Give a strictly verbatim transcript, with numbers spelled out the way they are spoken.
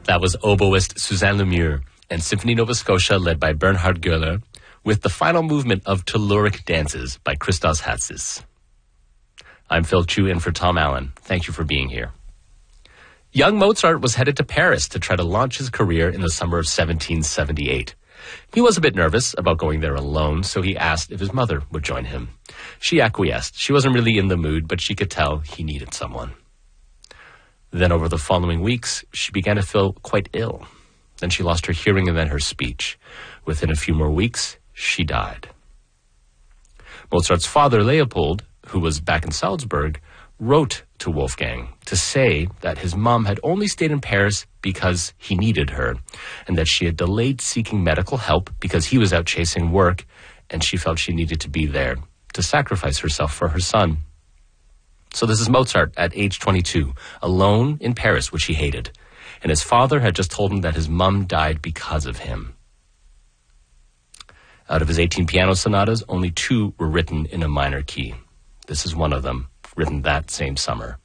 That was oboist Suzanne Lemieux and Symphony Nova Scotia led by Bernhard Göhler with the final movement of Telluric Dances by Christos Hatzis. I'm Phil Chu in for Tom Allen. Thank you for being here. Young Mozart was headed to Paris to try to launch his career in the summer of seventeen seventy-eight. He was a bit nervous about going there alone, so he asked if his mother would join him. She acquiesced. She wasn't really in the mood, but she could tell he needed someone. Then over the following weeks, she began to feel quite ill. Then she lost her hearing and then her speech. Within a few more weeks, she died. Mozart's father, Leopold, who was back in Salzburg, wrote to Wolfgang to say that his mom had only stayed in Paris because he needed her, and that she had delayed seeking medical help because he was out chasing work, and she felt she needed to be there to sacrifice herself for her son. So this is Mozart at age twenty-two, alone in Paris, which he hated. And his father had just told him that his mum died because of him. Out of his eighteen piano sonatas, only two were written in a minor key. This is one of them, written that same summer.